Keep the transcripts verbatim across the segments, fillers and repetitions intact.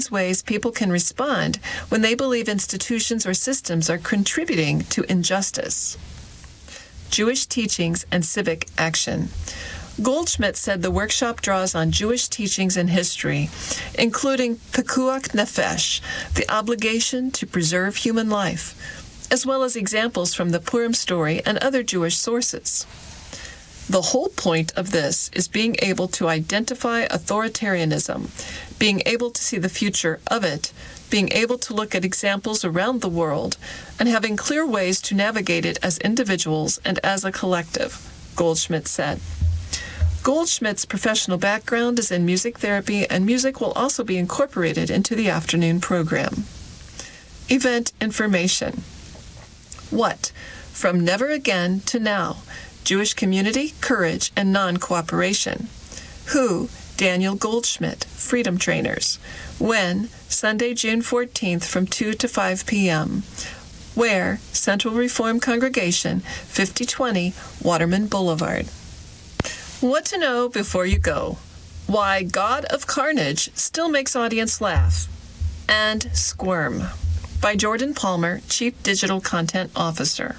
ways people can respond when they believe institutions or systems are contributing to injustice. Jewish teachings and civic action. Goldschmidt said the workshop draws on Jewish teachings and history, including Pekuach Nefesh, the obligation to preserve human life, as well as examples from the Purim story and other Jewish sources. The whole point of this is being able to identify authoritarianism, being able to see the future of it, being able to look at examples around the world, and having clear ways to navigate it as individuals and as a collective, Goldschmidt said. Goldschmidt's professional background is in music therapy, and music will also be incorporated into the afternoon program. Event information. What? From Never Again to Now. Jewish Community, Courage, and Non-Cooperation. Who? Daniel Goldschmidt, Freedom Trainers. When? Sunday, June fourteenth from two to five p.m. Where? Central Reform Congregation, fifty twenty Waterman Boulevard. What to know before you go. Why God of Carnage still makes audience laugh. And squirm. By Jordan Palmer, Chief Digital Content Officer.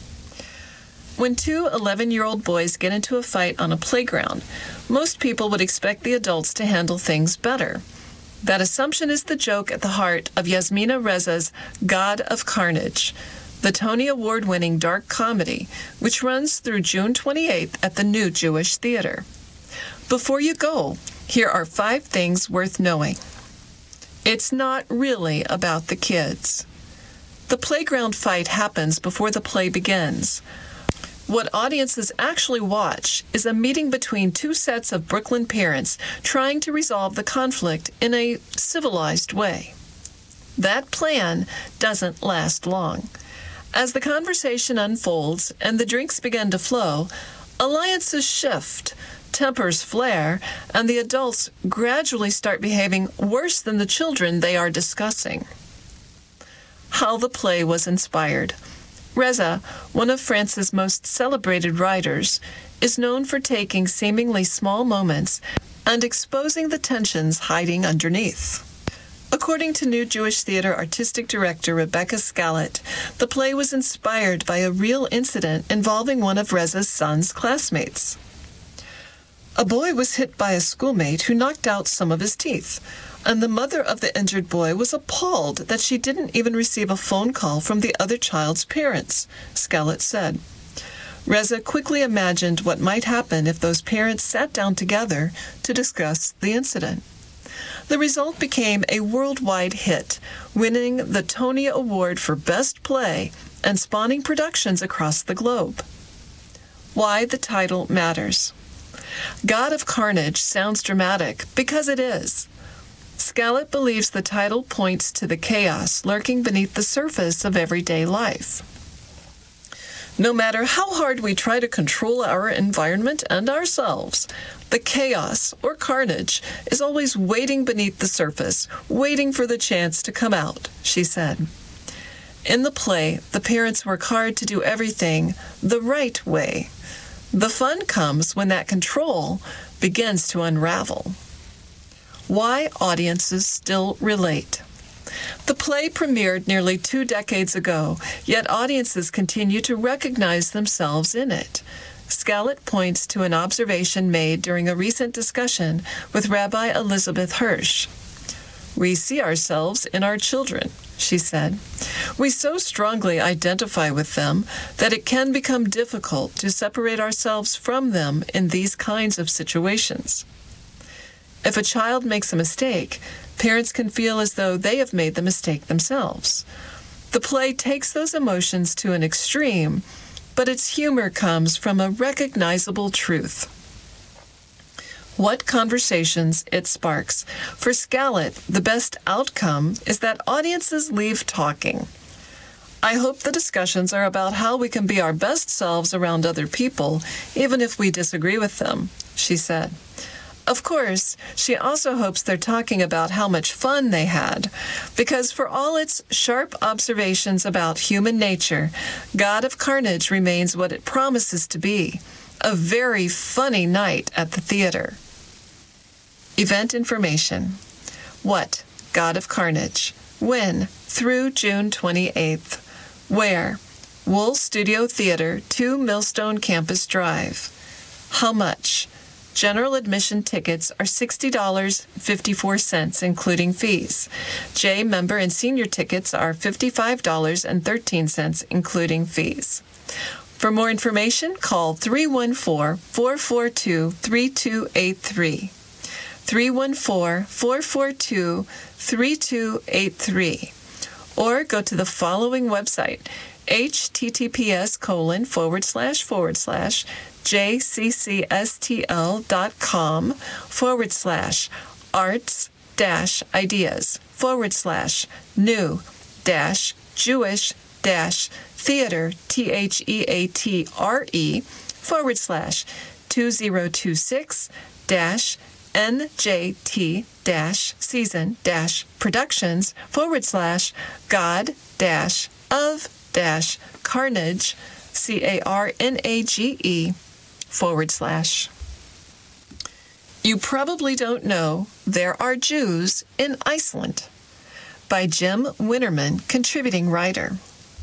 When two eleven-year-old boys get into a fight on a playground, most people would expect the adults to handle things better. That assumption is the joke at the heart of Yasmina Reza's God of Carnage, the Tony Award-winning dark comedy, which runs through June twenty-eighth at the New Jewish Theater. Before you go, here are five things worth knowing. It's not really about the kids. The playground fight happens before the play begins. What audiences actually watch is a meeting between two sets of Brooklyn parents trying to resolve the conflict in a civilized way. That plan doesn't last long. As the conversation unfolds and the drinks begin to flow, alliances shift, tempers flare, and the adults gradually start behaving worse than the children they are discussing. How the play was inspired. Reza, one of France's most celebrated writers, is known for taking seemingly small moments and exposing the tensions hiding underneath. According to New Jewish Theater artistic director Rebecca Scallett, the play was inspired by a real incident involving one of Reza's son's classmates. A boy was hit by a schoolmate who knocked out some of his teeth, and the mother of the injured boy was appalled that she didn't even receive a phone call from the other child's parents, Scallett said. Reza quickly imagined what might happen if those parents sat down together to discuss the incident. The result became a worldwide hit, winning the Tony Award for Best Play and spawning productions across the globe. Why the title matters. God of Carnage sounds dramatic because it is. Scallett believes the title points to the chaos lurking beneath the surface of everyday life. No matter how hard we try to control our environment and ourselves, the chaos or carnage is always waiting beneath the surface, waiting for the chance to come out, she said. In the play, the parents work hard to do everything the right way. The fun comes when that control begins to unravel. Why audiences still relate. The play premiered nearly two decades ago, yet audiences continue to recognize themselves in it. Scallett points to an observation made during a recent discussion with Rabbi Elizabeth Hirsch. We see ourselves in our children, she said. We so strongly identify with them that it can become difficult to separate ourselves from them in these kinds of situations. If a child makes a mistake, parents can feel as though they have made the mistake themselves. The play takes those emotions to an extreme, but its humor comes from a recognizable truth. What conversations it sparks. For Scallett, the best outcome is that audiences leave talking. I hope the discussions are about how we can be our best selves around other people, even if we disagree with them, she said. Of course, she also hopes they're talking about how much fun they had, because for all its sharp observations about human nature, God of Carnage remains what it promises to be, a very funny night at the theater. Event information. What? God of Carnage. When? Through June twenty-eighth. Where? Wool Studio Theater, two Millstone Campus Drive. How much? General admission tickets are sixty dollars and fifty-four cents, including fees. J member and senior tickets are fifty-five dollars and thirteen cents, including fees. For more information, call three one four, four four two, three two eight three. three one four, four four two, three two eight three. Or go to the following website, https colon forward slash forward slash jccstl.com forward slash arts dash ideas forward slash new dash Jewish dash theater T H E A T R E forward slash two zero two six dash N J T dash season dash productions forward slash God dash of dash carnage C A R N A G E forward slash. You probably don't know there are Jews in Iceland. By Jim Winterman, contributing writer.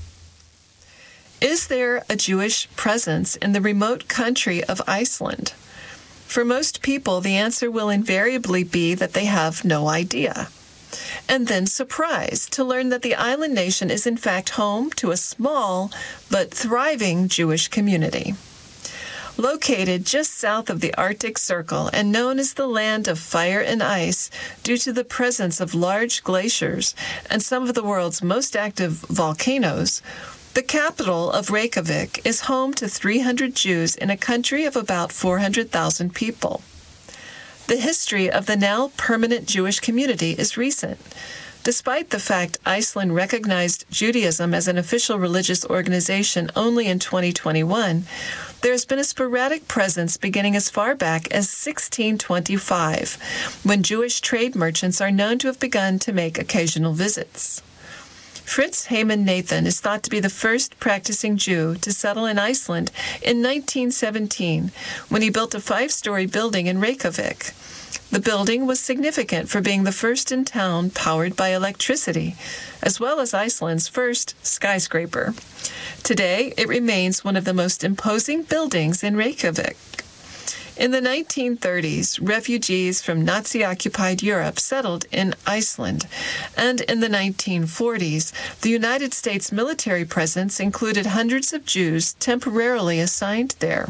Is there a Jewish presence in the remote country of Iceland? For most people, the answer will invariably be that they have no idea. And then surprised to learn that the island nation is in fact home to a small but thriving Jewish community. Located just south of the Arctic Circle and known as the land of fire and ice due to the presence of large glaciers and some of the world's most active volcanoes, the capital of Reykjavik is home to three hundred Jews in a country of about four hundred thousand people. The history of the now permanent Jewish community is recent. Despite the fact Iceland recognized Judaism as an official religious organization only in twenty twenty-one, there has been a sporadic presence beginning as far back as sixteen twenty-five, when Jewish trade merchants are known to have begun to make occasional visits. Fritz Haman Nathan is thought to be the first practicing Jew to settle in Iceland in nineteen seventeen, when he built a five-story building in Reykjavik. The building was significant for being the first in town powered by electricity, as well as Iceland's first skyscraper. Today, it remains one of the most imposing buildings in Reykjavik. In the nineteen thirties, refugees from Nazi-occupied Europe settled in Iceland, and in the nineteen forties, the United States military presence included hundreds of Jews temporarily assigned there.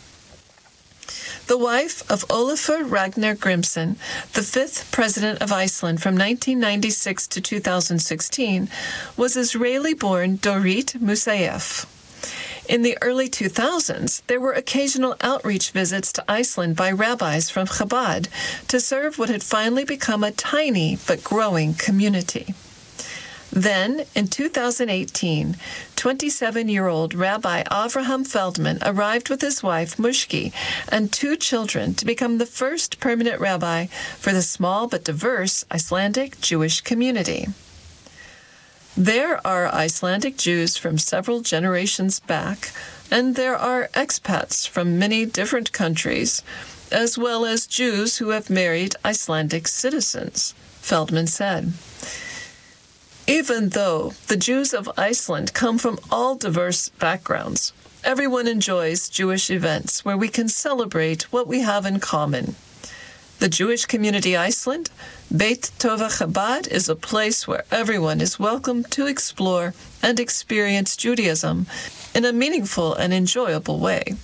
The wife of Olafur Ragnar Grimsson, the fifth president of Iceland from nineteen ninety-six to two thousand sixteen, was Israeli-born Dorit Musayev. In the early two thousands, there were occasional outreach visits to Iceland by rabbis from Chabad to serve what had finally become a tiny but growing community. Then, in two thousand eighteen, twenty-seven-year-old Rabbi Avraham Feldman arrived with his wife Mushki and two children to become the first permanent rabbi for the small but diverse Icelandic Jewish community. There are Icelandic Jews from several generations back, and there are expats from many different countries, as well as Jews who have married Icelandic citizens, Feldman said. Even though the Jews of Iceland come from all diverse backgrounds, everyone enjoys Jewish events where we can celebrate what we have in common. The Jewish community Iceland, Beit Tova Chabad, is a place where everyone is welcome to explore and experience Judaism in a meaningful and enjoyable way.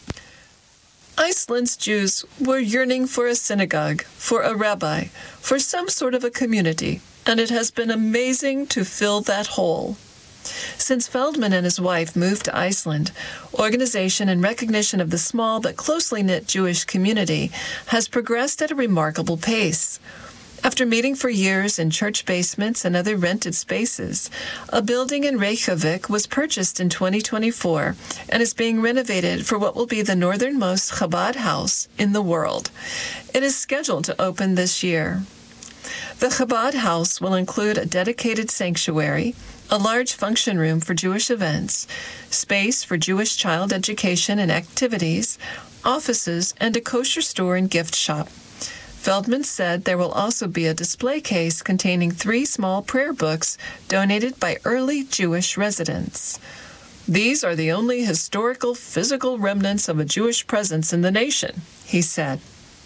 Iceland's Jews were yearning for a synagogue, for a rabbi, for some sort of a community, and it has been amazing to fill that hole. Since Feldman and his wife moved to Iceland, organization and recognition of the small but closely knit Jewish community has progressed at a remarkable pace. After meeting for years in church basements and other rented spaces, a building in Reykjavik was purchased in twenty twenty-four and is being renovated for what will be the northernmost Chabad house in the world. It is scheduled to open this year. The Chabad house will include a dedicated sanctuary, a large function room for Jewish events, space for Jewish child education and activities, offices, and a kosher store and gift shop. Feldman said there will also be a display case containing three small prayer books donated by early Jewish residents. These are the only historical, physical remnants of a Jewish presence in the nation, he said.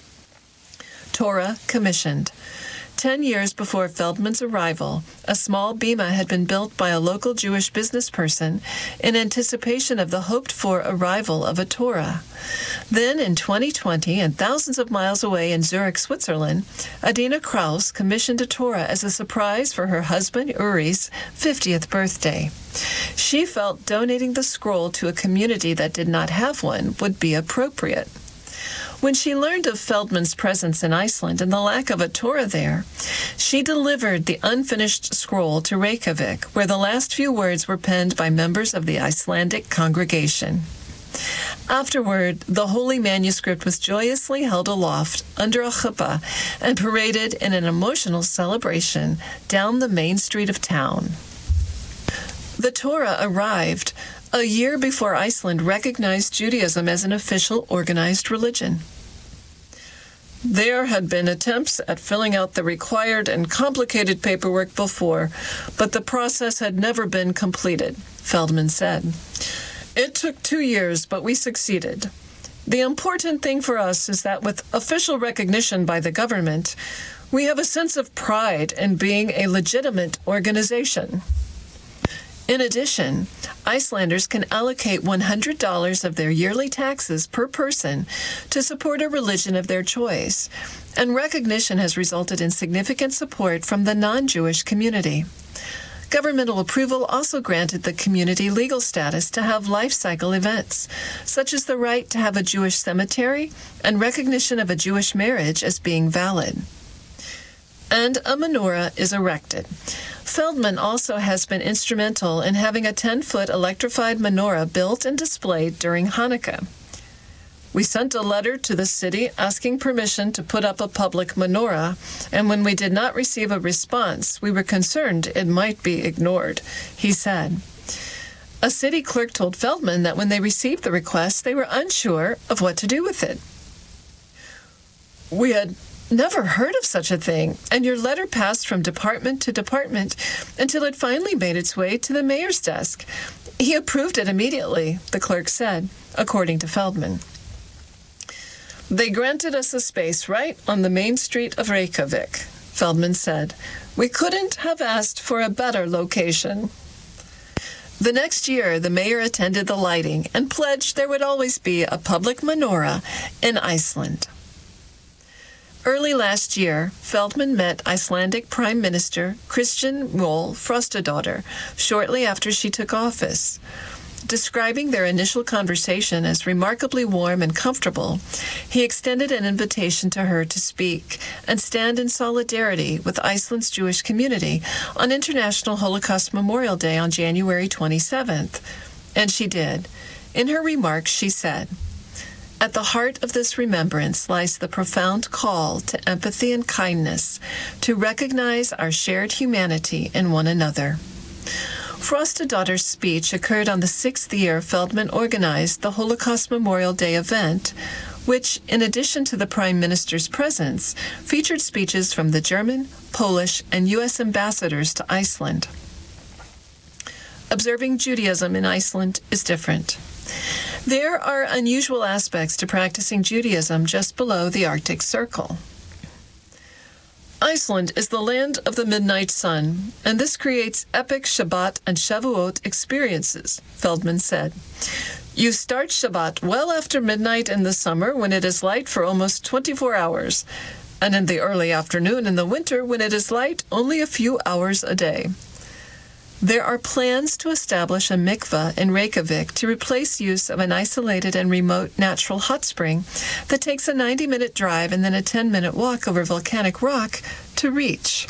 Torah commissioned. Ten years before Feldman's arrival, a small bima had been built by a local Jewish business person in anticipation of the hoped-for arrival of a Torah. Then, in twenty twenty, and thousands of miles away in Zurich, Switzerland, Adina Kraus commissioned a Torah as a surprise for her husband Uri's fiftieth birthday. She felt donating the scroll to a community that did not have one would be appropriate. When she learned of Feldman's presence in Iceland and the lack of a Torah there, she delivered the unfinished scroll to Reykjavik, where the last few words were penned by members of the Icelandic congregation. Afterward, the holy manuscript was joyously held aloft under a chuppah and paraded in an emotional celebration down the main street of town. The Torah arrived a year before Iceland recognized Judaism as an official organized religion. There had been attempts at filling out the required and complicated paperwork before, but the process had never been completed, Feldman said. It took two years, but we succeeded. The important thing for us is that with official recognition by the government, we have a sense of pride in being a legitimate organization. In addition, Icelanders can allocate one hundred dollars of their yearly taxes per person to support a religion of their choice, and recognition has resulted in significant support from the non-Jewish community. Governmental approval also granted the community legal status to have life cycle events, such as the right to have a Jewish cemetery and recognition of a Jewish marriage as being valid. And a menorah is erected. Feldman also has been instrumental in having a ten-foot electrified menorah built and displayed during Hanukkah. We sent a letter to the city asking permission to put up a public menorah, and when we did not receive a response, we were concerned it might be ignored, he said. A city clerk told Feldman that when they received the request, they were unsure of what to do with it. We had never heard of such a thing, and your letter passed from department to department until it finally made its way to the mayor's desk. He approved it immediately, the clerk said, according to Feldman. They granted us a space right on the main street of Reykjavik, Feldman said. We couldn't have asked for a better location. The next year, the mayor attended the lighting and pledged there would always be a public menorah in Iceland. Early last year, Feldman met Icelandic Prime Minister Kristín Mjöll Frostadóttir shortly after she took office. Describing their initial conversation as remarkably warm and comfortable, he extended an invitation to her to speak and stand in solidarity with Iceland's Jewish community on International Holocaust Memorial Day on January twenty-seventh. And she did. In her remarks, she said, "At the heart of this remembrance lies the profound call to empathy and kindness, to recognize our shared humanity in one another." Frostadóttir's speech occurred on the sixth year Feldman organized the Holocaust Memorial Day event, which, in addition to the Prime Minister's presence, featured speeches from the German, Polish, and U S ambassadors to Iceland. Observing Judaism in Iceland is different. There are unusual aspects to practicing Judaism just below the Arctic Circle. Iceland is the land of the midnight sun, and this creates epic Shabbat and Shavuot experiences, Feldman said. You start Shabbat well after midnight in the summer when it is light for almost twenty-four hours, and in the early afternoon in the winter when it is light only a few hours a day. There are plans to establish a mikveh in Reykjavik to replace use of an isolated and remote natural hot spring that takes a ninety-minute drive and then a ten-minute walk over volcanic rock to reach.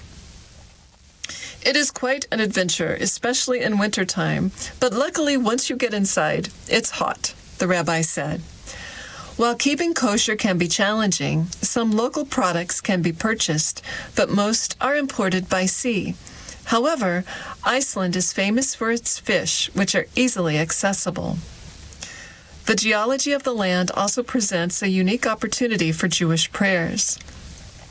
It is quite an adventure, especially in wintertime, but luckily once you get inside, it's hot, the rabbi said. While keeping kosher can be challenging, some local products can be purchased, but most are imported by sea. However, Iceland is famous for its fish, which are easily accessible. The geology of the land also presents a unique opportunity for Jewish prayers.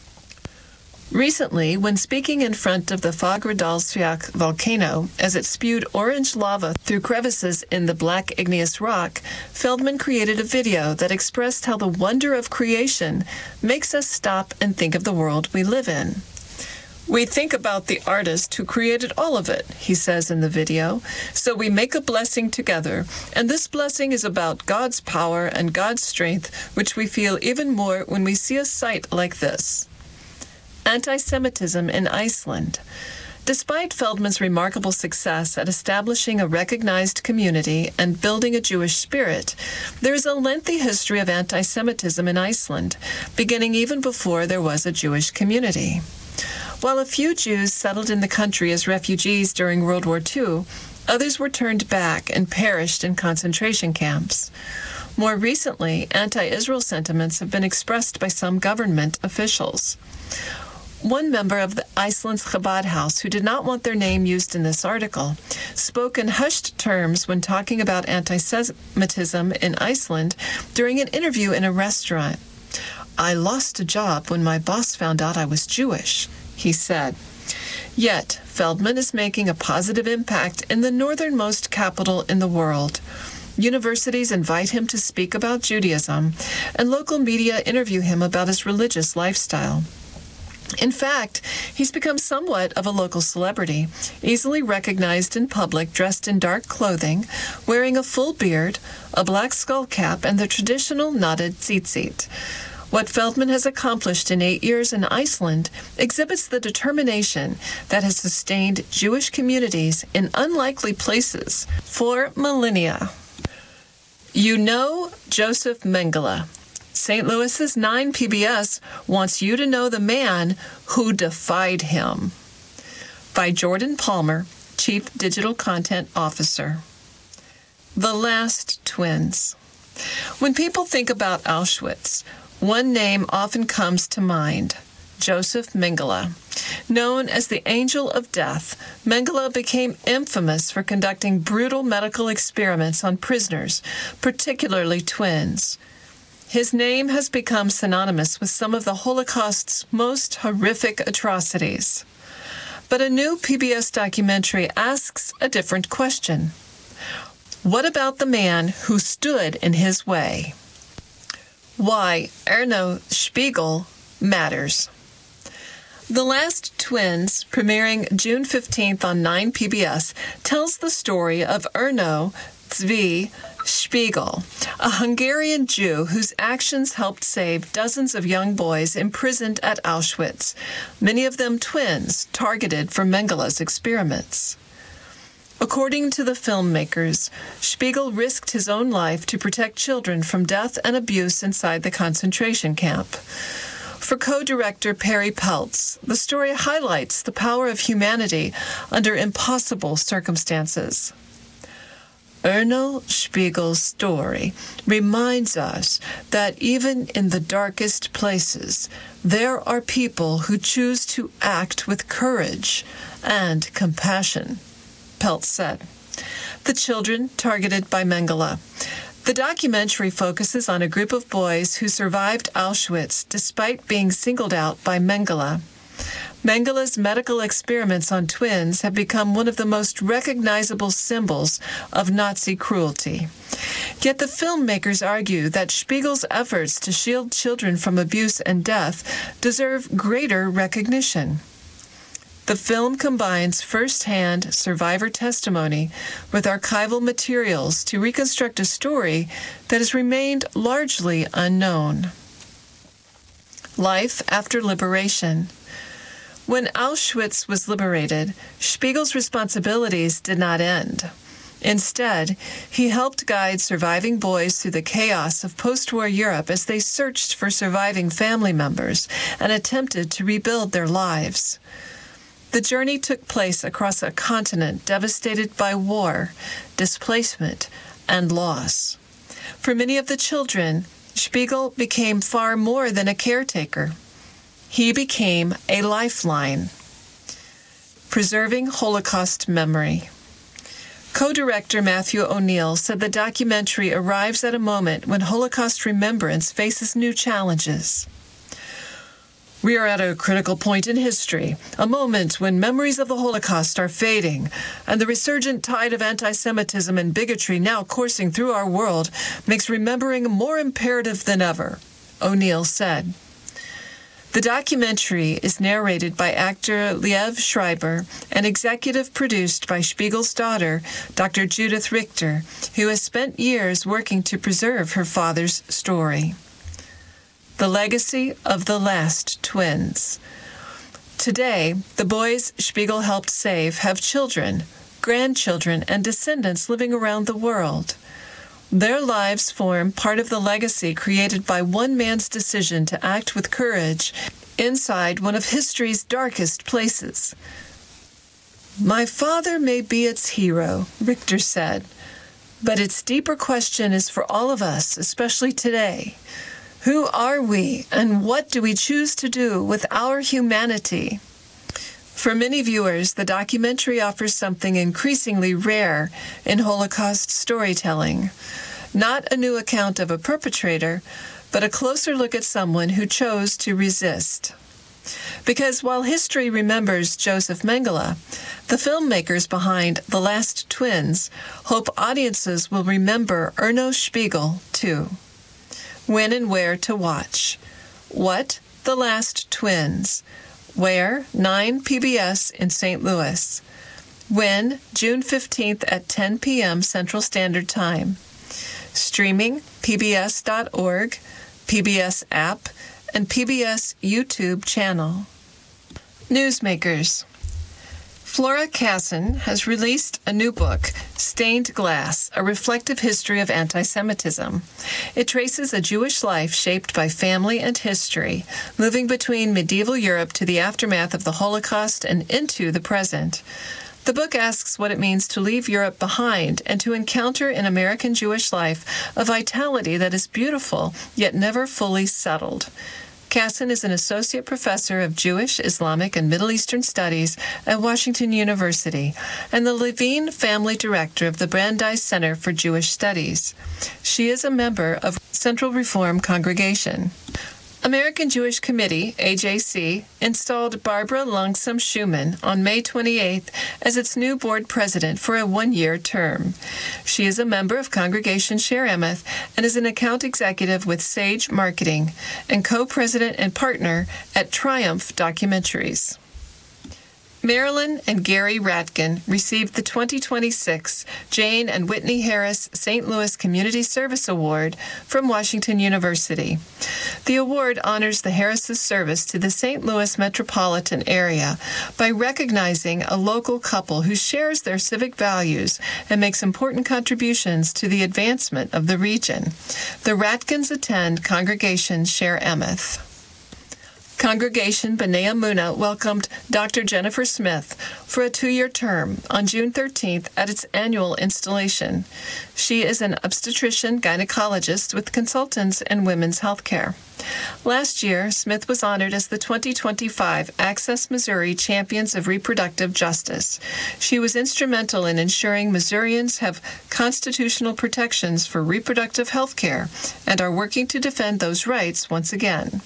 Recently, when speaking in front of the Fagradalsfjall volcano as it spewed orange lava through crevices in the black igneous rock, Feldman created a video that expressed how the wonder of creation makes us stop and think of the world we live in. "We think about the artist who created all of it," he says in the video, "so we make a blessing together, and this blessing is about God's power and God's strength, which we feel even more when we see a sight like this." Anti-Semitism in Iceland. Despite Feldman's remarkable success at establishing a recognized community and building a Jewish spirit, there is a lengthy history of anti-Semitism in Iceland, beginning even before there was a Jewish community. While a few Jews settled in the country as refugees during World War Two, others were turned back and perished in concentration camps. More recently, anti-Israel sentiments have been expressed by some government officials. One member of the Iceland's Chabad House, who did not want their name used in this article, spoke in hushed terms when talking about anti-Semitism in Iceland during an interview in a restaurant. "I lost a job when my boss found out I was Jewish," he said. Yet, Feldman is making a positive impact in the northernmost capital in the world. Universities invite him to speak about Judaism, and local media interview him about his religious lifestyle. In fact, he's become somewhat of a local celebrity, easily recognized in public dressed in dark clothing, wearing a full beard, a black skull cap, and the traditional knotted tzitzit. What Feldman has accomplished in eight years in Iceland exhibits the determination that has sustained Jewish communities in unlikely places for millennia. You know Joseph Mengele. Saint Louis's nine P B S wants you to know the man who defied him. By Jordan Palmer, Chief Digital Content Officer. The Last Twins. When people think about Auschwitz, one name often comes to mind: Joseph Mengele. Known as the Angel of Death, Mengele became infamous for conducting brutal medical experiments on prisoners, particularly twins. His name has become synonymous with some of the Holocaust's most horrific atrocities. But a new P B S documentary asks a different question. What about the man who stood in his way? Why Erno Spiegel matters. The Last Twins, premiering June fifteenth on nine P B S, tells the story of Erno Zvi Spiegel, a Hungarian Jew whose actions helped save dozens of young boys imprisoned at Auschwitz, many of them twins targeted for Mengele's experiments. According to the filmmakers, Spiegel risked his own life to protect children from death and abuse inside the concentration camp. For co-director Perry Peltz, the story highlights the power of humanity under impossible circumstances. Erno Spiegel's story reminds us that even in the darkest places, there are people who choose to act with courage and compassion, Peltz said. The children targeted by Mengele. The documentary focuses on a group of boys who survived Auschwitz despite being singled out by Mengele. Mengele's medical experiments on twins have become one of the most recognizable symbols of Nazi cruelty. Yet the filmmakers argue that Spiegel's efforts to shield children from abuse and death deserve greater recognition. The film combines first-hand survivor testimony with archival materials to reconstruct a story that has remained largely unknown. Life after liberation. When Auschwitz was liberated, Spiegel's responsibilities did not end. Instead, he helped guide surviving boys through the chaos of post-war Europe as they searched for surviving family members and attempted to rebuild their lives. The journey took place across a continent devastated by war, displacement, and loss. For many of the children, Spiegel became far more than a caretaker. He became a lifeline. Preserving Holocaust Memory. Co-director Matthew O'Neill said the documentary arrives at a moment when Holocaust remembrance faces new challenges. We are at a critical point in history, a moment when memories of the Holocaust are fading, and the resurgent tide of anti-Semitism and bigotry now coursing through our world makes remembering more imperative than ever, O'Neill said. The documentary is narrated by actor Liev Schreiber and executive produced by Spiegel's daughter, Doctor Judith Richter, who has spent years working to preserve her father's story. The legacy of the last twins. Today, the boys Spiegel helped save have children, grandchildren, and descendants living around the world. Their lives form part of the legacy created by one man's decision to act with courage inside one of history's darkest places. My father may be its hero, Richter said, but its deeper question is for all of us, especially today. Who are we, and what do we choose to do with our humanity? For many viewers, the documentary offers something increasingly rare in Holocaust storytelling. Not a new account of a perpetrator, but a closer look at someone who chose to resist. Because while history remembers Joseph Mengele, the filmmakers behind The Last Twins hope audiences will remember Erno Spiegel, too. When and where to watch. What? The Last Twins. Where? nine P B S in Saint Louis. When? June fifteenth at ten p.m. Central Standard Time. Streaming P B S dot org, P B S app, and P B S YouTube channel. Newsmakers. Flora Casson has released a new book, Stained Glass, A Reflective History of Anti-Semitism. It traces a Jewish life shaped by family and history, moving between medieval Europe to the aftermath of the Holocaust and into the present. The book asks what it means to leave Europe behind and to encounter in American Jewish life a vitality that is beautiful, yet never fully settled. Casson is an associate professor of Jewish, Islamic, and Middle Eastern Studies at Washington University and the Levine Family Director of the Brandeis Center for Jewish Studies. She is a member of Central Reform Congregation. American Jewish Committee, A J C, installed Barbara Langsam Schumann on May twenty-eighth as its new board president for a one-year term. She is a member of Congregation Share Emeth and is an account executive with Sage Marketing and co-president and partner at Triumph Documentaries. Marilyn and Gary Ratkin received the twenty twenty-six Jane and Whitney Harris Saint Louis Community Service Award from Washington University. The award honors the Harris' service to the Saint Louis metropolitan area by recognizing a local couple who shares their civic values and makes important contributions to the advancement of the region. The Ratkins attend Congregation Share Emeth. Congregation B'nai Emunah welcomed Doctor Jennifer Smith for a two-year term on June thirteenth at its annual installation. She is an obstetrician gynecologist with consultants in women's health care. Last year, Smith was honored as the twenty twenty-five Access Missouri Champions of Reproductive Justice. She was instrumental in ensuring Missourians have constitutional protections for reproductive health care and are working to defend those rights once again.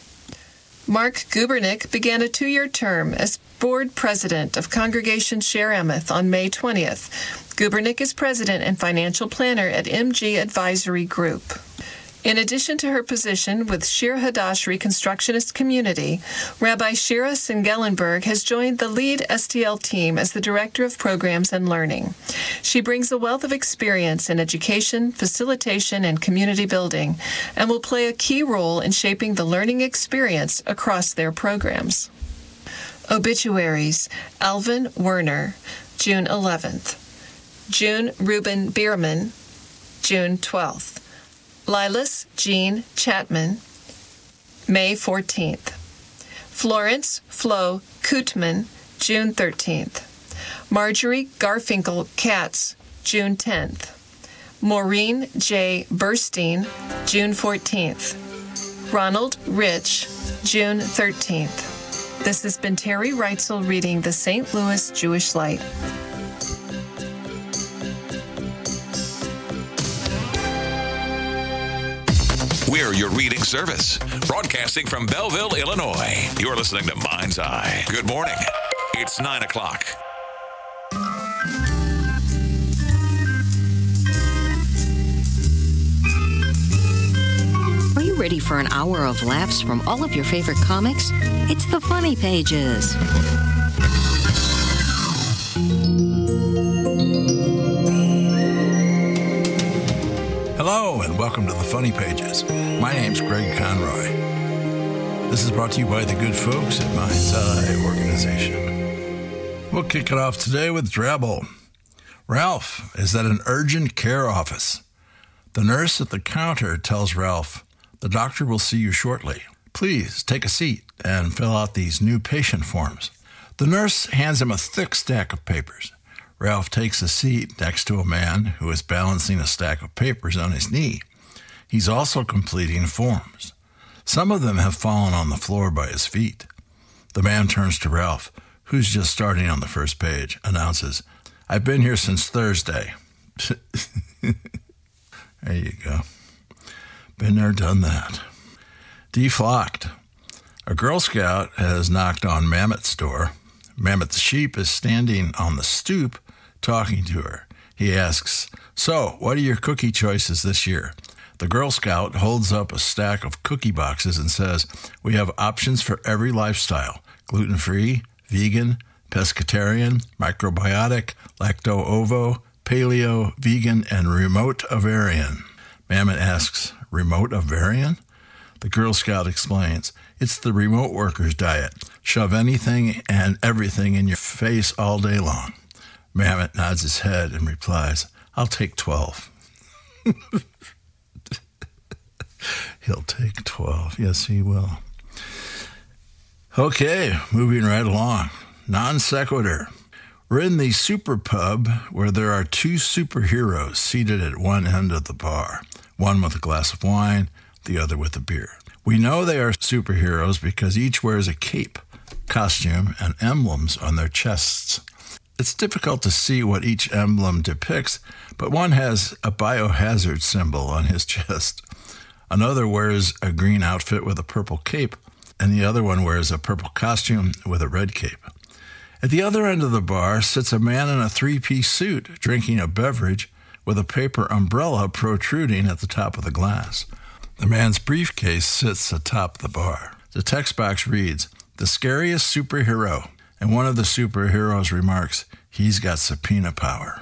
Mark Gubernick began a two-year term as board president of Congregation Share Emeth on May twentieth. Gubernick is president and financial planner at M G Advisory Group. In addition to her position with Shir Hadash Reconstructionist Community, Rabbi Shira Singelenberg has joined the lead S T L team as the Director of Programs and Learning. She brings a wealth of experience in education, facilitation, and community building, and will play a key role in shaping the learning experience across their programs. Obituaries. Alvin Werner, June eleventh. June Reuben Bierman, June twelfth. Lilas Jean Chapman, May fourteenth. Florence Flo Kootman, June thirteenth. Marjorie Garfinkel Katz, June tenth. Maureen J. Burstein, June fourteenth. Ronald Rich, June thirteenth. This has been Terry Reitzel reading the Saint Louis Jewish Light. We're your reading service, broadcasting from Belleville, Illinois. You're listening to Mind's Eye. Good morning. It's nine o'clock. Are you ready for an hour of laughs from all of your favorite comics? It's the Funny Pages. Hello, and welcome to the Funny Pages. My name's Greg Conroy. This is brought to you by the good folks at Mind's Eye Organization. We'll kick it off today with Drabble. Ralph is at an urgent care office. The nurse at the counter tells Ralph, "The doctor will see you shortly. Please take a seat and fill out these new patient forms." The nurse hands him a thick stack of papers. Ralph takes a seat next to a man who is balancing a stack of papers on his knee. He's also completing forms. Some of them have fallen on the floor by his feet. The man turns to Ralph, who's just starting on the first page, announces, "I've been here since Thursday." There you go. Been there, done that. Deflocked. A Girl Scout has knocked on Mammoth's door. Mammoth the sheep is standing on the stoop talking to her. He asks, "So, what are your cookie choices this year?" The Girl Scout holds up a stack of cookie boxes and says, "We have options for every lifestyle: gluten-free, vegan, pescatarian, microbiotic, lacto-ovo, paleo, vegan, and remote ovarian." Mammoth asks, "Remote ovarian?" The Girl Scout explains, "It's the remote worker's diet. Shove anything and everything in your face all day long." Mammoth nods his head and replies, "I'll take twelve." He'll take twelve. Yes, he will. Okay, moving right along. Non sequitur. We're in the super pub where there are two superheroes seated at one end of the bar, one with a glass of wine, the other with a beer. We know they are superheroes because each wears a cape, costume, and emblems on their chests. It's difficult to see what each emblem depicts, but one has a biohazard symbol on his chest. Another wears a green outfit with a purple cape, and the other one wears a purple costume with a red cape. At the other end of the bar sits a man in a three-piece suit drinking a beverage with a paper umbrella protruding at the top of the glass. The man's briefcase sits atop the bar. The text box reads, "The scariest superhero," and one of the superheroes remarks, "He's got subpoena power."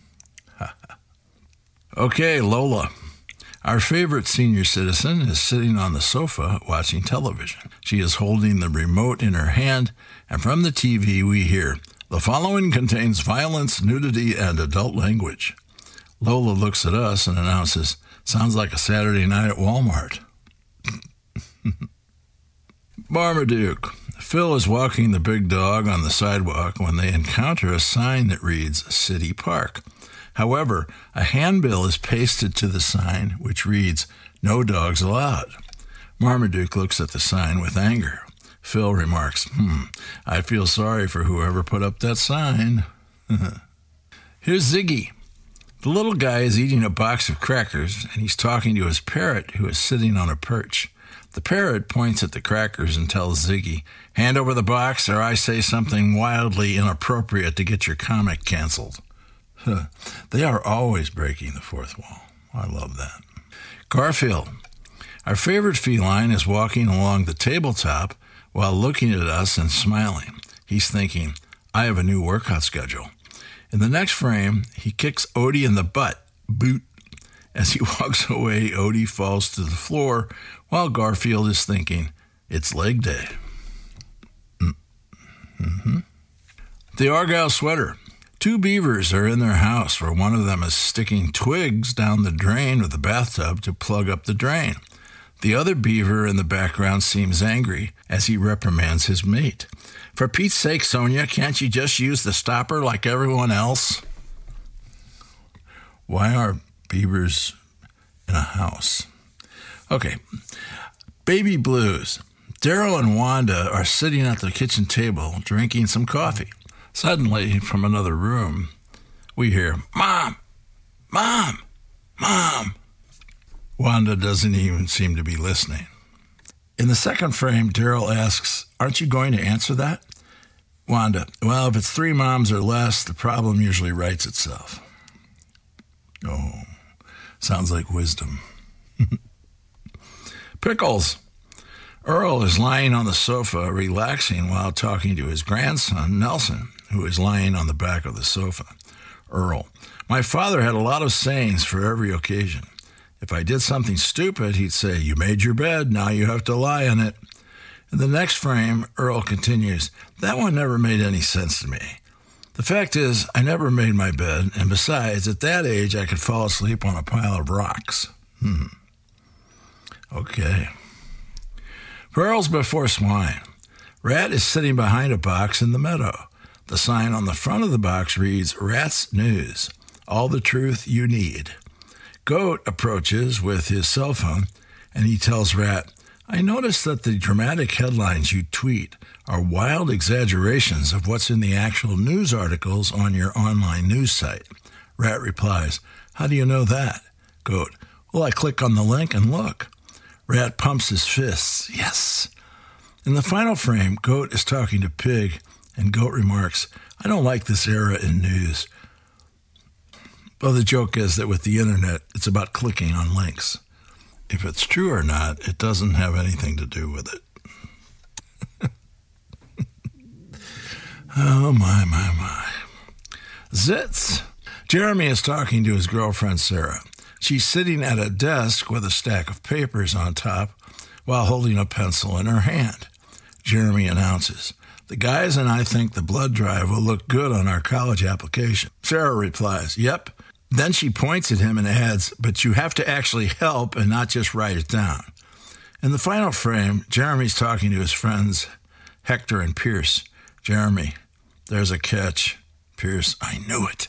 Okay, Lola. Our favorite senior citizen is sitting on the sofa watching television. She is holding the remote in her hand, and from the T V we hear, "The following contains violence, nudity, and adult language." Lola looks at us and announces, "Sounds like a Saturday night at Walmart." Marmaduke. Phil is walking the big dog on the sidewalk when they encounter a sign that reads City Park. However, a handbill is pasted to the sign, which reads, "No dogs allowed." Marmaduke looks at the sign with anger. Phil remarks, hmm, I feel sorry for whoever put up that sign. Here's Ziggy. The little guy is eating a box of crackers, and he's talking to his parrot, who is sitting on a perch. The parrot points at the crackers and tells Ziggy, "Hand over the box, or I say something wildly inappropriate to get your comic canceled." They are always breaking the fourth wall. I love that. Garfield. Our favorite feline is walking along the tabletop while looking at us and smiling. He's thinking, I have a new workout schedule. In the next frame, he kicks Odie in the butt, boot. As he walks away, Odie falls to the floor while Garfield is thinking, it's leg day. Mm-hmm. The Argyle sweater. Two beavers are in their house where one of them is sticking twigs down the drain of the bathtub to plug up the drain. The other beaver in the background seems angry as he reprimands his mate. For Pete's sake, Sonia, can't you just use the stopper like everyone else? Why are beavers in a house? Okay. Baby blues. Daryl and Wanda are sitting at the kitchen table drinking some coffee. Suddenly, from another room, we hear, Mom! Mom! Mom! Wanda doesn't even seem to be listening. In the second frame, Daryl asks, aren't you going to answer that? Wanda, well, if it's three moms or less, the problem usually writes itself. Oh, sounds like wisdom. Pickles. Earl is lying on the sofa, relaxing while talking to his grandson, Nelson, who is lying on the back of the sofa. Earl, my father had a lot of sayings for every occasion. If I did something stupid, he'd say, you made your bed, now you have to lie on it. In the next frame, Earl continues, that one never made any sense to me. The fact is, I never made my bed, and besides, at that age, I could fall asleep on a pile of rocks. Hmm. Okay. Pearls before swine. Rat is sitting behind a box in the meadow. The sign on the front of the box reads, Rat's News, all the truth you need. Goat approaches with his cell phone, and he tells Rat, I noticed that the dramatic headlines you tweet are wild exaggerations of what's in the actual news articles on your online news site. Rat replies, how do you know that? Goat, well, I click on the link and look. Rat pumps his fists. Yes. In the final frame, Goat is talking to Pig, and Goat remarks, I don't like this era in news. Well, the joke is that with the internet, it's about clicking on links. If it's true or not, it doesn't have anything to do with it. Oh, my, my, my. Zits. Jeremy is talking to his girlfriend, Sarah. She's sitting at a desk with a stack of papers on top while holding a pencil in her hand. Jeremy announces, the guys and I think the blood drive will look good on our college application. Sarah replies, yep. Then she points at him and adds, but you have to actually help and not just write it down. In the final frame, Jeremy's talking to his friends Hector and Pierce. Jeremy, there's a catch. Pierce, I knew it.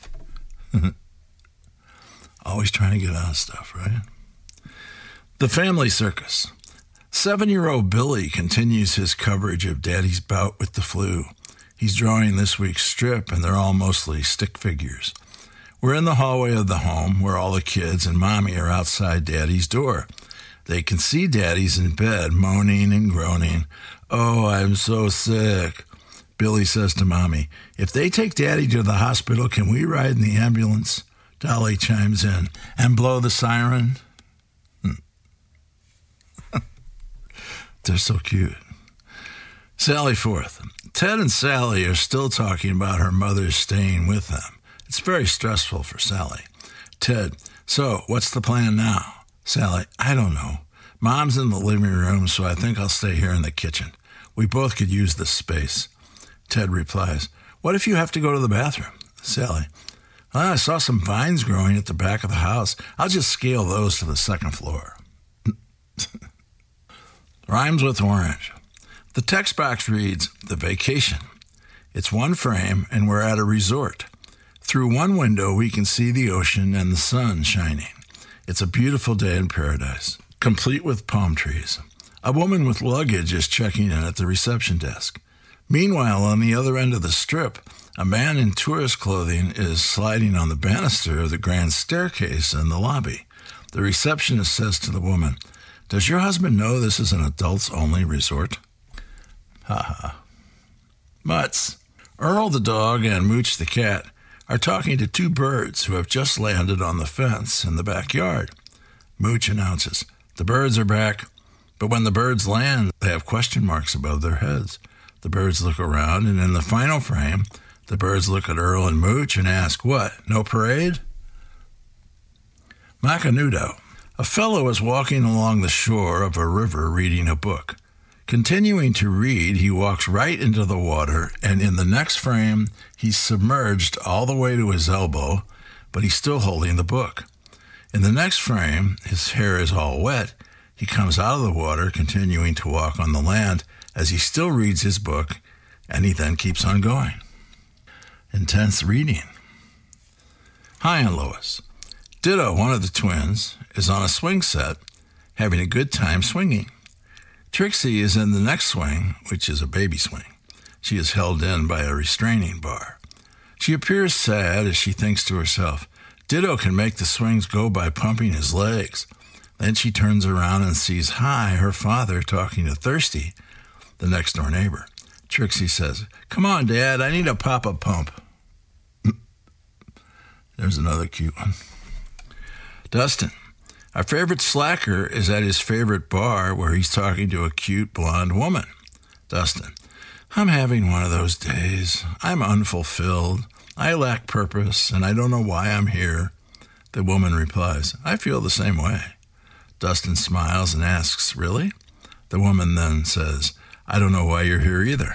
Always trying to get out of stuff, right? The Family Circus. Seven-year-old Billy continues his coverage of Daddy's bout with the flu. He's drawing this week's strip, and they're all mostly stick figures. We're in the hallway of the home where all the kids and Mommy are outside Daddy's door. They can see Daddy's in bed, moaning and groaning. Oh, I'm so sick. Billy says to Mommy, if they take Daddy to the hospital, can we ride in the ambulance? Dolly chimes in, and blow the siren? Hmm. They're so cute. Sally Forth. Ted and Sally are still talking about her mother staying with them. It's very stressful for Sally. Ted, so what's the plan now? Sally, I don't know. Mom's in the living room, so I think I'll stay here in the kitchen. We both could use this space. Ted replies, what if you have to go to the bathroom? Sally, well, I saw some vines growing at the back of the house. I'll just scale those to the second floor. Rhymes with orange. The text box reads, The Vacation. It's one frame, and we're at a resort. Through one window, we can see the ocean and the sun shining. It's a beautiful day in paradise, complete with palm trees. A woman with luggage is checking in at the reception desk. Meanwhile, on the other end of the strip, a man in tourist clothing is sliding on the banister of the grand staircase in the lobby. The receptionist says to the woman, does your husband know this is an adults-only resort? Ha ha. Mutts. Earl the dog and Mooch the cat are talking to two birds who have just landed on the fence in the backyard. Mooch announces, the birds are back, but when the birds land, they have question marks above their heads. The birds look around, and in the final frame, the birds look at Earl and Mooch and ask, what, no parade? Macanudo. A fellow is walking along the shore of a river reading a book. Continuing to read, he walks right into the water, and in the next frame, he's submerged all the way to his elbow, but he's still holding the book. In the next frame, his hair is all wet. He comes out of the water, continuing to walk on the land as he still reads his book, and he then keeps on going. Intense reading. Hi, and Lois. Ditto, one of the twins, is on a swing set, having a good time swinging. Trixie is in the next swing, which is a baby swing. She is held in by a restraining bar. She appears sad as she thinks to herself, Ditto can make the swings go by pumping his legs. Then she turns around and sees Hi, her father, talking to Thirsty, the next-door neighbor. Trixie says, "Come on, Dad, I need a pop-up pump." There's another cute one. Dustin. Our favorite slacker is at his favorite bar where he's talking to a cute blonde woman. Dustin. I'm having one of those days. I'm unfulfilled. I lack purpose, and I don't know why I'm here. The woman replies, I feel the same way. Dustin smiles and asks, really? The woman then says, I don't know why you're here either.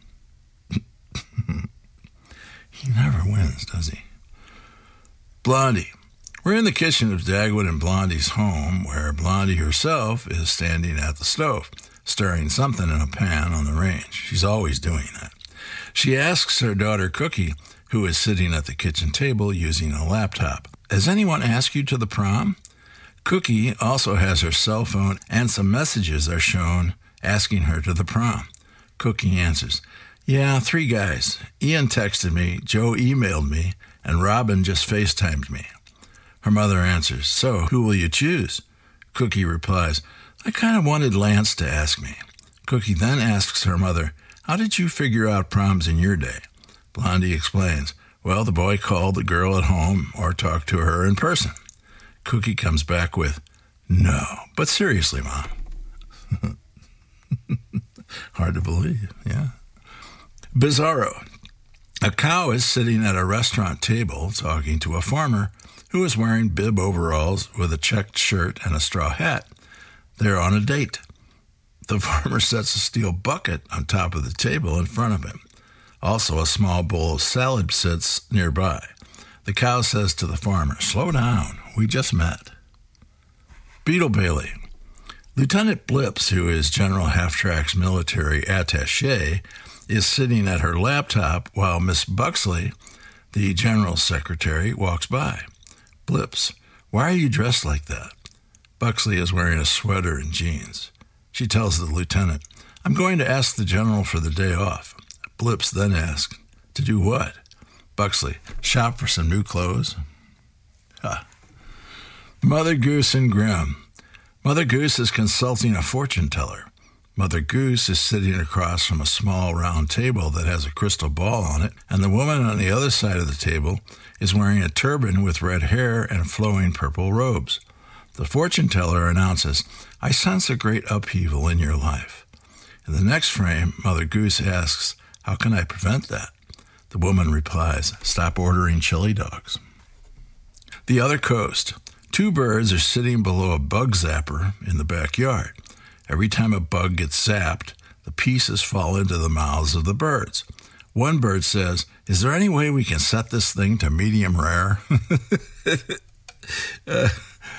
He never wins, does he? Blondie. We're in the kitchen of Dagwood and Blondie's home, where Blondie herself is standing at the stove, stirring something in a pan on the range. She's always doing that. She asks her daughter Cookie, who is sitting at the kitchen table using a laptop, has anyone asked you to the prom? Cookie also has her cell phone, and some messages are shown asking her to the prom. Cookie answers, yeah, three guys. Ian texted me, Joe emailed me, and Robin just FaceTimed me. Her mother answers, so who will you choose? Cookie replies, I kind of wanted Lance to ask me. Cookie then asks her mother, how did you figure out proms in your day? Blondie explains, well, the boy called the girl at home or talked to her in person. Cookie comes back with, no, but seriously, Mom. Hard to believe, yeah. Bizarro. A cow is sitting at a restaurant table talking to a farmer who is wearing bib overalls with a checked shirt and a straw hat. They're on a date. The farmer sets a steel bucket on top of the table in front of him. Also, a small bowl of salad sits nearby. The cow says to the farmer, slow down, we just met. Beetle Bailey. Lieutenant Blips, who is General Half-Track's military attaché, is sitting at her laptop while Miss Buxley, the general's secretary, walks by. Blips, why are you dressed like that? Buxley is wearing a sweater and jeans. She tells the lieutenant, I'm going to ask the general for the day off. Blips then asks, to do what? Buxley, shop for some new clothes. Huh. Mother Goose and Grimm. Mother Goose is consulting a fortune teller. Mother Goose is sitting across from a small round table that has a crystal ball on it, and the woman on the other side of the table is wearing a turban with red hair and flowing purple robes. The fortune teller announces, I sense a great upheaval in your life. In the next frame, Mother Goose asks, how can I prevent that? The woman replies, stop ordering chili dogs. The other coast. Two birds are sitting below a bug zapper in the backyard. Every time a bug gets zapped, the pieces fall into the mouths of the birds. One bird says, is there any way we can set this thing to medium rare? uh,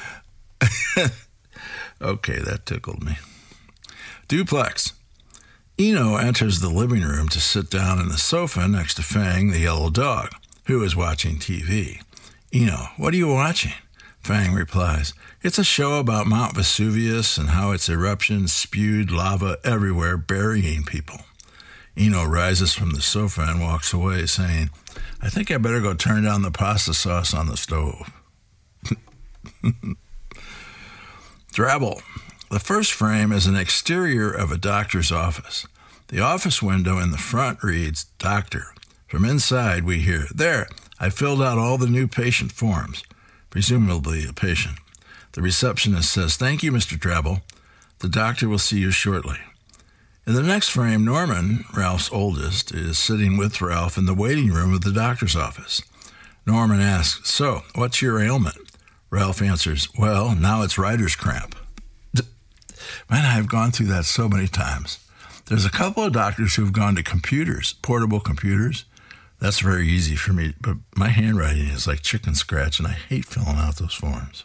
okay, that tickled me. Duplex. Eno enters the living room to sit down on the sofa next to Fang, the yellow dog, who is watching T V. Eno, what are you watching? Fang replies, it's a show about Mount Vesuvius and how its eruptions spewed lava everywhere, burying people. Eno rises from the sofa and walks away, saying, I think I better go turn down the pasta sauce on the stove. Drabble. The first frame is an exterior of a doctor's office. The office window in the front reads, Doctor. From inside, we hear, there, I filled out all the new patient forms. Presumably a patient. The receptionist says, thank you, Mister Drabble. The doctor will see you shortly. In the next frame, Norman, Ralph's oldest, is sitting with Ralph in the waiting room of the doctor's office. Norman asks, so, what's your ailment? Ralph answers, well, now it's writer's cramp. Man, I've gone through that so many times. There's a couple of doctors who've gone to computers, portable computers. That's very easy for me, but my handwriting is like chicken scratch, and I hate filling out those forms.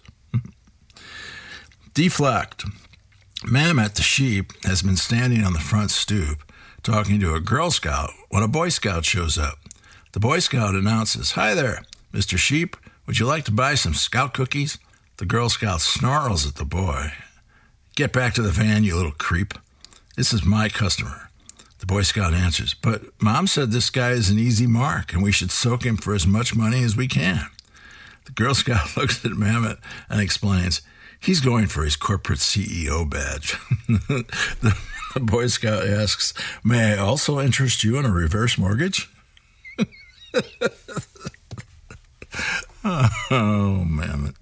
Deflect. Mammoth, the sheep, has been standing on the front stoop talking to a Girl Scout when a Boy Scout shows up. The Boy Scout announces, hi there, Mister Sheep, would you like to buy some Scout cookies? The Girl Scout snarls at the boy. Get back to the van, you little creep. This is my customer. The Boy Scout answers, but Mom said this guy is an easy mark and we should soak him for as much money as we can. The Girl Scout looks at Mammoth and explains, He's going for his corporate C E O badge. the, the Boy Scout asks, may I also interest you in a reverse mortgage? Oh, mammoth.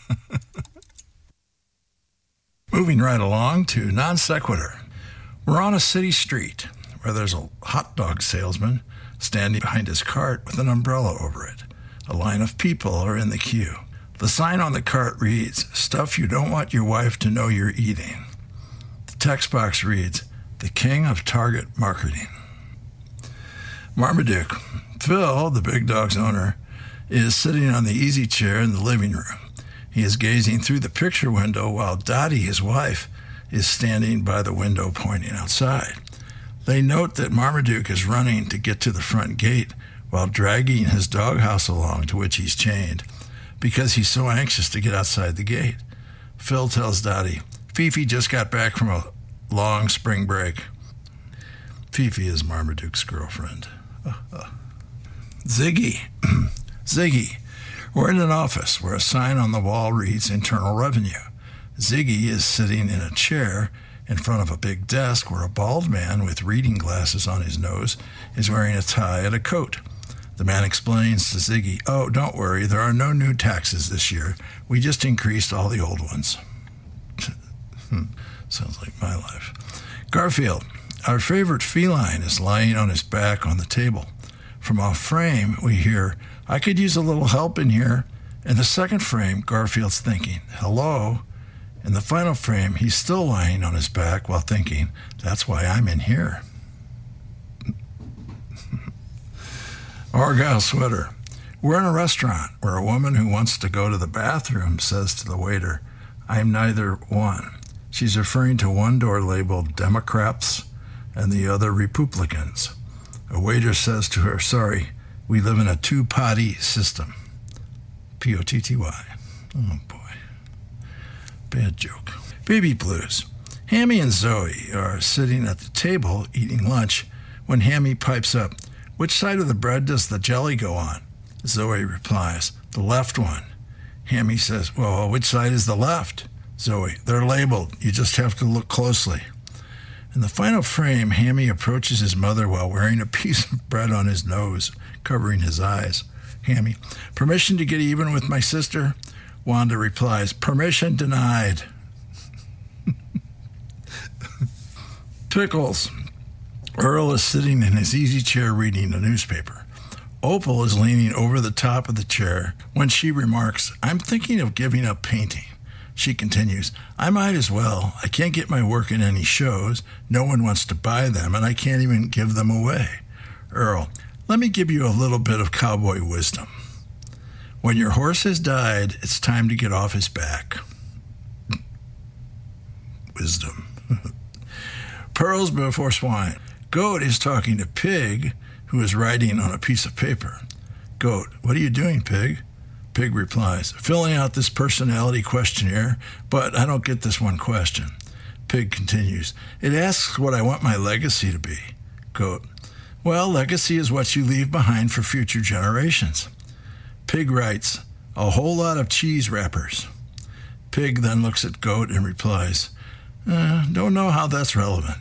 Moving right along to non sequitur. We're on a city street where there's a hot dog salesman standing behind his cart with an umbrella over it. A line of people are in the queue. The sign on the cart reads, stuff you don't want your wife to know you're eating. The text box reads, the king of Target marketing. Marmaduke. Phil, the big dog's owner, is sitting on the easy chair in the living room. He is gazing through the picture window while Dottie, his wife, is standing by the window pointing outside. They note that Marmaduke is running to get to the front gate while dragging his doghouse along, to which he's chained, because he's so anxious to get outside the gate. Phil tells Dottie, Fifi just got back from a long spring break. Fifi is Marmaduke's girlfriend. Uh, uh. Ziggy. Ziggy. We're in an office where a sign on the wall reads Internal Revenue. Ziggy is sitting in a chair in front of a big desk where a bald man with reading glasses on his nose is wearing a tie and a coat. The man explains to Ziggy, oh, don't worry, there are no new taxes this year. We just increased all the old ones. Sounds like my life. Garfield, our favorite feline, is lying on his back on the table. From off frame, we hear, I could use a little help in here. In the second frame, Garfield's thinking, hello. In the final frame, he's still lying on his back while thinking, that's why I'm in here. Argyle Sweater. We're in a restaurant where a woman who wants to go to the bathroom says to the waiter, I'm neither one. She's referring to one door labeled Democrats and the other Republicans. A waiter says to her, sorry, we live in a two-potty system. P O T T Y. Oh, boy. Bad joke. Baby blues. Hammy and Zoe are sitting at the table eating lunch when Hammy pipes up, which side of the bread does the jelly go on? Zoe replies, the left one. Hammy says, well, which side is the left? Zoe, they're labeled. You just have to look closely. In the final frame, Hammy approaches his mother while wearing a piece of bread on his nose, covering his eyes. Hammy, permission to get even with my sister? Wanda replies, permission denied. Pickles. Earl is sitting in his easy chair reading a newspaper. Opal is leaning over the top of the chair when she remarks, I'm thinking of giving up painting. She continues, I might as well. I can't get my work in any shows. No one wants to buy them, and I can't even give them away. Earl, let me give you a little bit of cowboy wisdom. When your horse has died, it's time to get off his back. Wisdom. Pearls before swine. Goat is talking to Pig, who is writing on a piece of paper. Goat, what are you doing, Pig? Pig replies, filling out this personality questionnaire, but I don't get this one question. Pig continues, it asks what I want my legacy to be. Goat, well, legacy is what you leave behind for future generations. Pig writes, a whole lot of cheese wrappers. Pig then looks at Goat and replies, uh, don't know how that's relevant.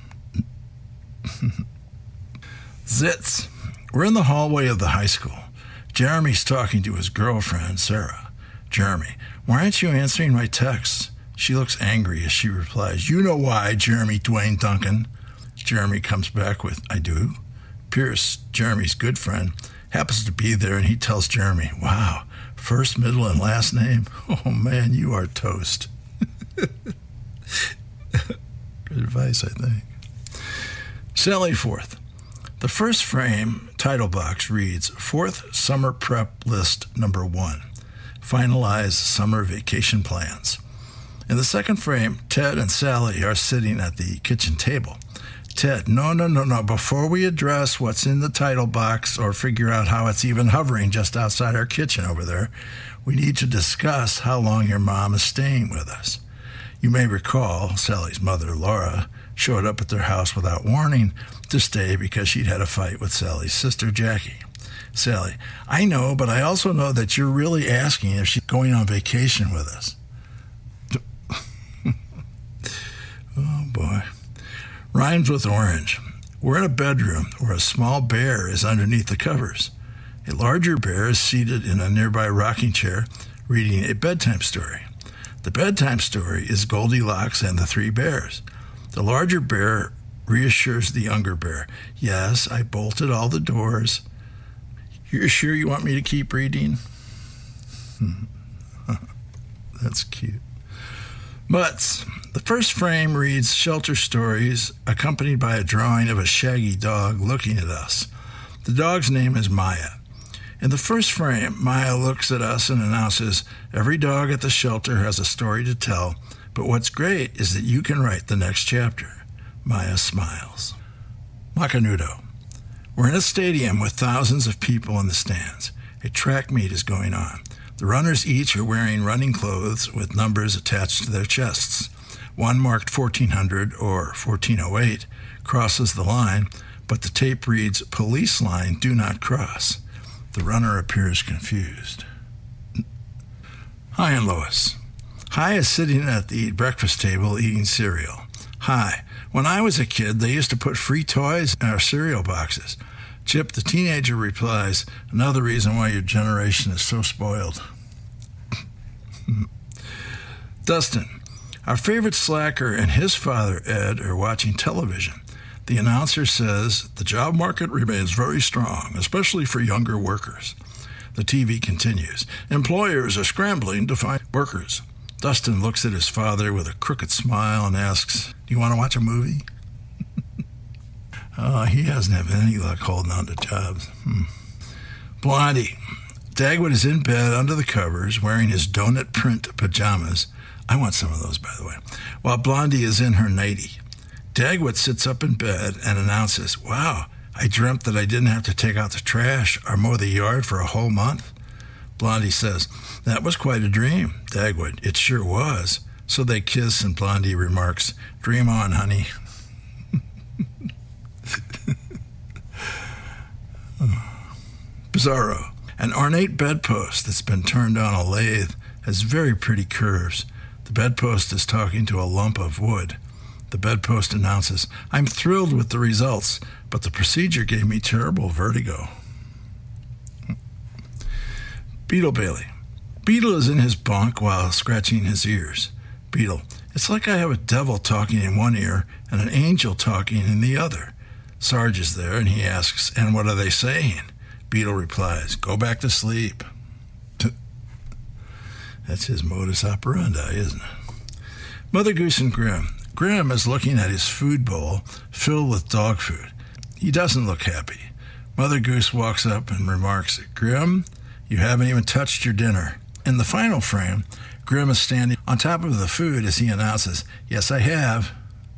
Zits. We're in the hallway of the high school. Jeremy's talking to his girlfriend, Sarah. Jeremy, why aren't you answering my texts? She looks angry as she replies, you know why, Jeremy Dwayne Duncan. Jeremy comes back with, I do. Pierce, Jeremy's good friend, happens to be there, and he tells Jeremy, wow, first, middle, and last name? Oh, man, you are toast. Good advice, I think. Sally Forth. The first frame title box reads, Fourth Summer Prep List Number One. Finalize summer vacation plans. In the second frame, Ted and Sally are sitting at the kitchen table. Ted, no, no, no, no. Before we address what's in the title box or figure out how it's even hovering just outside our kitchen over there, we need to discuss how long your mom is staying with us. You may recall Sally's mother, Laura, showed up at their house without warning to stay because she'd had a fight with Sally's sister, Jackie. Sally, I know, but I also know that you're really asking if she's going on vacation with us. boy. Rhymes with orange. We're in a bedroom where a small bear is underneath the covers. A larger bear is seated in a nearby rocking chair reading a bedtime story. The bedtime story is Goldilocks and the Three Bears. The larger bear reassures the younger bear, "Yes, I bolted all the doors. You're sure you want me to keep reading?" That's cute. Mutts. The first frame reads shelter stories accompanied by a drawing of a shaggy dog looking at us. The dog's name is Maya. In the first frame, Maya looks at us and announces, "Every dog at the shelter has a story to tell, but what's great is that you can write the next chapter." Maya smiles. Macanudo. We're in a stadium with thousands of people in the stands. A track meet is going on. The runners each are wearing running clothes with numbers attached to their chests. One marked fourteen hundred or fourteen oh eight crosses the line, but the tape reads, "Police line, do not cross." The runner appears confused. Hi and Lois. Hi is sitting at the breakfast table eating cereal. Hi. When I was a kid, they used to put free toys in our cereal boxes. Chip, the teenager, replies, "Another reason why your generation is so spoiled." Dustin. Our favorite slacker and his father, Ed, are watching television. The announcer says, "The job market remains very strong, especially for younger workers." The T V continues, "Employers are scrambling to find workers." Dustin looks at his father with a crooked smile and asks, "Do you want to watch a movie?" Oh, he hasn't had any luck holding on to jobs. Hmm. Blondie. Dagwood is in bed under the covers wearing his donut print pajamas. I want some of those, by the way. While Blondie is in her nightie. Dagwood sits up in bed and announces, "Wow, I dreamt that I didn't have to take out the trash or mow the yard for a whole month." Blondie says, "That was quite a dream." Dagwood, "It sure was." So they kiss and Blondie remarks, "Dream on, honey." Bizarro. An ornate bedpost that's been turned on a lathe has very pretty curves. The bedpost is talking to a lump of wood. The bedpost announces, "I'm thrilled with the results, but the procedure gave me terrible vertigo." Beetle Bailey. Beetle is in his bunk while scratching his ears. Beetle, "It's like I have a devil talking in one ear and an angel talking in the other." Sarge is there and he asks, "And what are they saying?" Beetle replies, "Go back to sleep." That's his modus operandi, isn't it? Mother Goose and Grim. Grim is looking at his food bowl filled with dog food. He doesn't look happy. Mother Goose walks up and remarks, "Grim, you haven't even touched your dinner." In the final frame, Grim is standing on top of the food as he announces, "Yes, I have."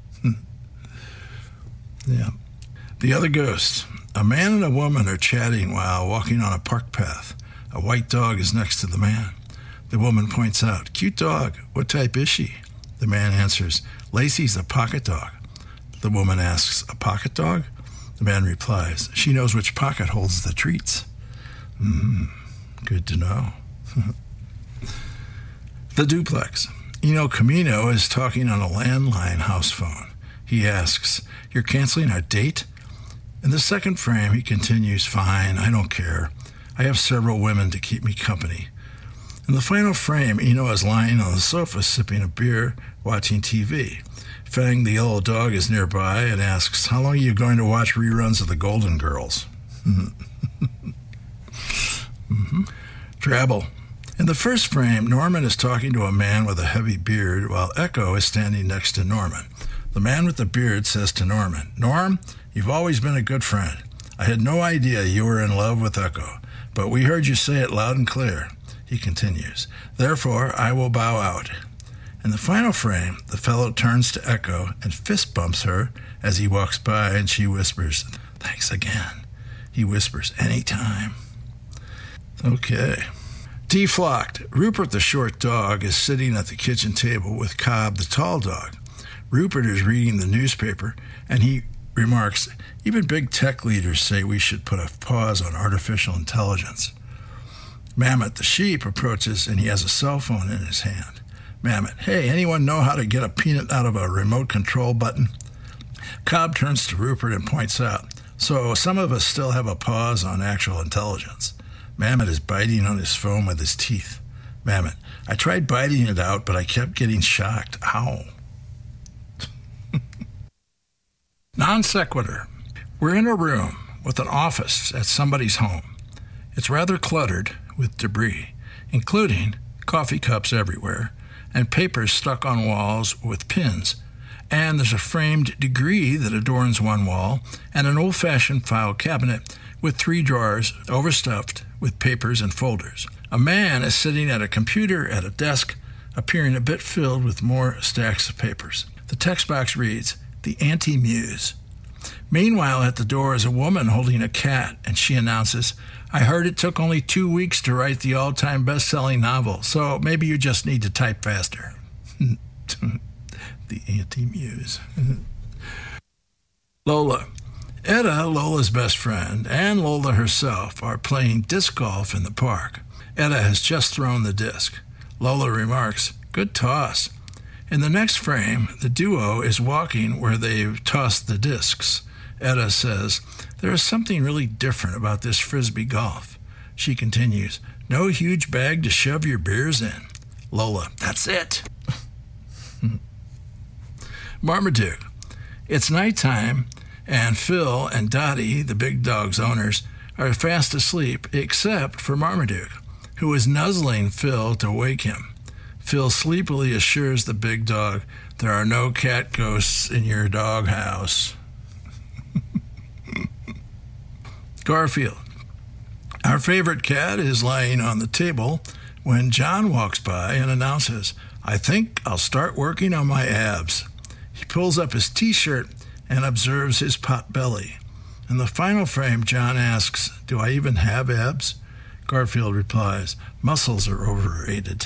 Yeah. The other ghosts. A man and a woman are chatting while walking on a park path. A white dog is next to the man. The woman points out, "Cute dog. What type is she?" The man answers, "Lacey's a pocket dog." The woman asks, "A pocket dog?" The man replies, "She knows which pocket holds the treats." Mm, good to know. The duplex. Eno Camino is talking on a landline house phone. He asks, "You're canceling our date?" In the second frame, he continues, "Fine, I don't care. I have several women to keep me company." In the final frame, Eno is lying on the sofa sipping a beer, watching T V. Fang the yellow dog is nearby and asks, "How long are you going to watch reruns of the Golden Girls?" mm-hmm. Drabble. In the first frame, Norman is talking to a man with a heavy beard while Echo is standing next to Norman. The man with the beard says to Norman, "Norm, you've always been a good friend. I had no idea you were in love with Echo, but we heard you say it loud and clear." He continues, "Therefore, I will bow out." In the final frame, the fellow turns to Echo and fist bumps her as he walks by, and she whispers, "Thanks again." He whispers, "Anytime." Okay. Deflocked. Rupert the short dog is sitting at the kitchen table with Cobb the tall dog. Rupert is reading the newspaper, and he remarks, "Even big tech leaders say we should put a pause on artificial intelligence." Mammoth the sheep approaches, and he has a cell phone in his hand. Mamet, hey, anyone know how to get a peanut out of a remote control button? Cobb turns to Rupert and points out, so some of us still have a pause on actual intelligence. Mamet is biting on his phone with his teeth. Mamet, I tried biting it out, but I kept getting shocked. Ow. Non sequitur. We're in a room with an office at somebody's home. It's rather cluttered with debris, including coffee cups everywhere and papers stuck on walls with pins. And there's a framed degree that adorns one wall and an old-fashioned file cabinet with three drawers overstuffed with papers and folders. A man is sitting at a computer at a desk, appearing a bit filled with more stacks of papers. The text box reads, The Anti-Muse. Meanwhile, at the door is a woman holding a cat, and she announces, I heard it took only two weeks to write the all-time best-selling novel, so maybe you just need to type faster. The Anti-Muse. Lola. Etta, Lola's best friend, and Lola herself are playing disc golf in the park. Etta has just thrown the disc. Lola remarks, good toss. In the next frame, the duo is walking where they've tossed the discs. Etta says, there is something really different about this frisbee golf. She continues, no huge bag to shove your beers in. Lola, that's it. Marmaduke. It's nighttime, and Phil and Dottie, the big dog's owners, are fast asleep, except for Marmaduke, who is nuzzling Phil to wake him. Phil sleepily assures the big dog, there are no cat ghosts in your doghouse. Garfield. Our favorite cat is lying on the table when John walks by and announces, I think I'll start working on my abs. He pulls up his T-shirt and observes his pot belly. In the final frame, John asks, do I even have abs? Garfield replies, muscles are overrated.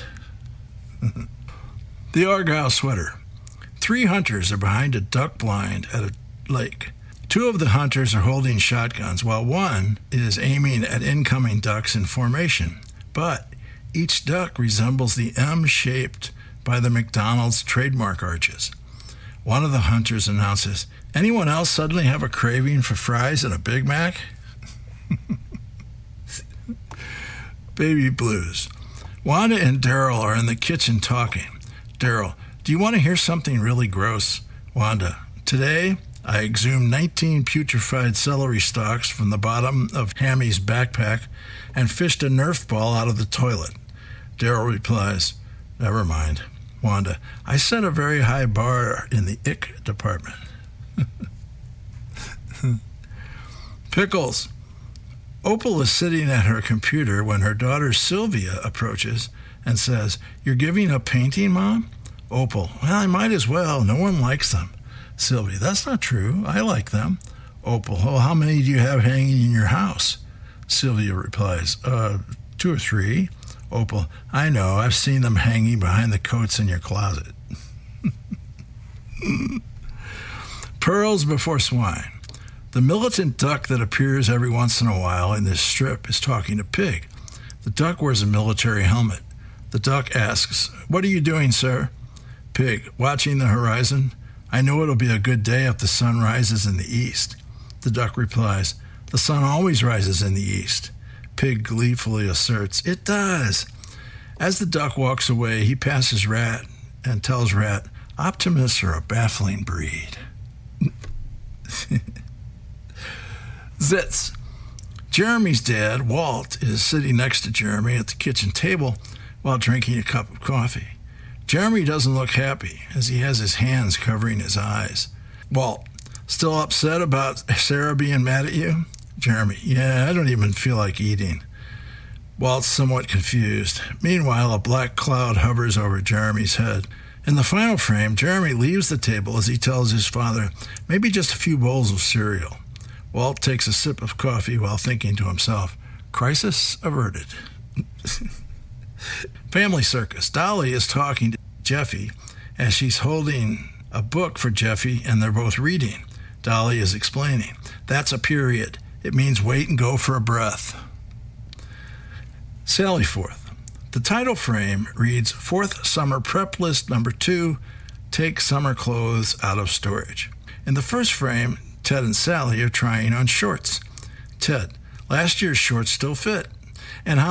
The Argyle Sweater. Three hunters are behind a duck blind at a lake. Two of the hunters are holding shotguns, while one is aiming at incoming ducks in formation. But each duck resembles the M shaped by the McDonald's trademark arches. One of the hunters announces, anyone else suddenly have a craving for fries and a Big Mac? Baby Blues. Wanda and Daryl are in the kitchen talking. Daryl, do you want to hear something really gross? Wanda, today I exhumed nineteen putrefied celery stalks from the bottom of Hammy's backpack and fished a Nerf ball out of the toilet. Daryl replies, never mind. Wanda, I set a very high bar in the ick department. Pickles. Opal is sitting at her computer when her daughter Sylvia approaches and says, you're giving up painting, Mom? Opal, well, I might as well. No one likes them. Sylvia, that's not true. I like them. Opal, well, how many do you have hanging in your house? Sylvia replies, uh, two or three. Opal, I know. I've seen them hanging behind the coats in your closet. Pearls before swine. The militant duck that appears every once in a while in this strip is talking to Pig. The duck wears a military helmet. The duck asks, what are you doing, sir? Pig, watching the horizon. I know it'll be a good day if the sun rises in the east. The duck replies, the sun always rises in the east. Pig gleefully asserts, it does. As the duck walks away, he passes Rat and tells Rat, optimists are a baffling breed. Zits. Jeremy's dad, Walt, is sitting next to Jeremy at the kitchen table while drinking a cup of coffee. Jeremy doesn't look happy as he has his hands covering his eyes. Walt, still upset about Sarah being mad at you? Jeremy, yeah, I don't even feel like eating. Walt's somewhat confused. Meanwhile, a black cloud hovers over Jeremy's head. In the final frame, Jeremy leaves the table as he tells his father, maybe just a few bowls of cereal. Walt takes a sip of coffee while thinking to himself, crisis averted. Family Circus. Dolly is talking to Jeffy as she's holding a book for Jeffy and they're both reading. Dolly is explaining, that's a period. It means wait and go for a breath. Sally Forth. The title frame reads, Fourth Summer Prep List Number Two, Take Summer Clothes Out of Storage. In the first frame, Ted and Sally are trying on shorts. Ted, last year's shorts still fit. And how